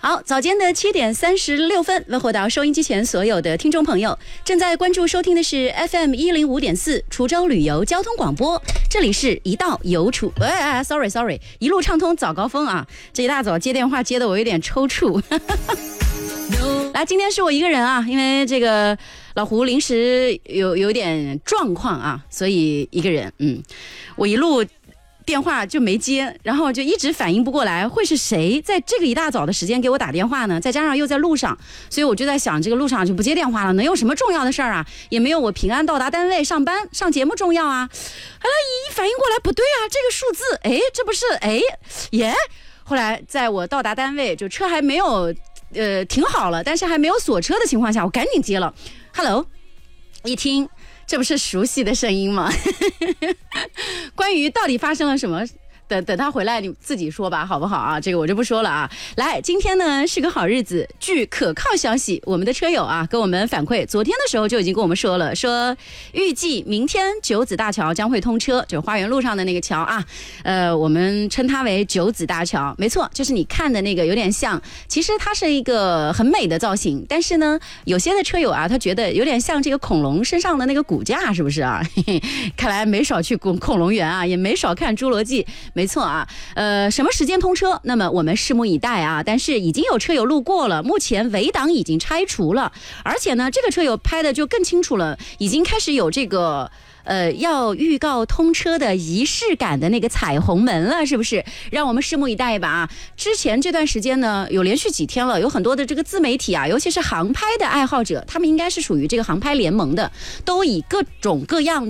好，早间的7点36分，问候到收音机前所有的听众朋友，正在关注收听的是 FM105.4 滁州旅游交通广播，这里是一道有楚，sorry， 一路畅通早高峰啊！这一大早接电话接的我有点抽搐。来，今天是我一个人啊，因为这个老胡临时有点状况啊，所以一个人，我一路电话就没接，然后就一直反应不过来会是谁在这个一大早的时间给我打电话呢，再加上又在路上，所以我就在想，这个路上就不接电话了，能有什么重要的事儿啊？也没有我平安到达单位上班上节目重要啊。后来一反应过来，不对啊，这个数字，这不是耶。后来在我到达单位，就车还没有停好了，但是还没有锁车的情况下，我赶紧接了 Hello， 一听这不是熟悉的声音吗？关于到底发生了什么，等他回来你自己说吧，好不好啊？这个我就不说了啊。来，今天呢是个好日子，据可靠消息，我们的车友啊跟我们反馈，昨天的时候就已经跟我们说了，说预计明天九子大桥将会通车，就是花园路上的那个桥啊，我们称它为九子大桥，没错，就是你看的那个有点像，其实它是一个很美的造型，但是呢，有些的车友啊，他觉得有点像这个恐龙身上的那个骨架，是不是啊？看来没少去恐龙园啊，也没少看侏罗纪。没错啊，什么时间通车？那么我们拭目以待啊。但是已经有车友路过了，目前围挡已经拆除了，而且呢，这个车友拍的就更清楚了，已经开始有这个要预告通车的仪式感的那个彩虹门了，是不是？让我们拭目以待吧啊！之前这段时间呢，有连续几天了，有很多的这个自媒体啊，尤其是航拍的爱好者，他们应该是属于这个航拍联盟的，都以各种各样